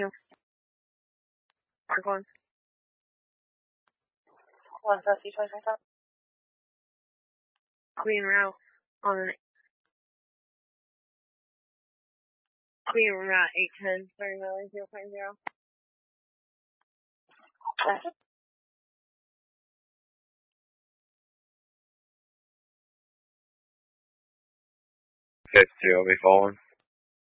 Mark 1. 150, 25. Clean route on clean route 810, 30 miles, 0.0. Okay, 2, I'll be following.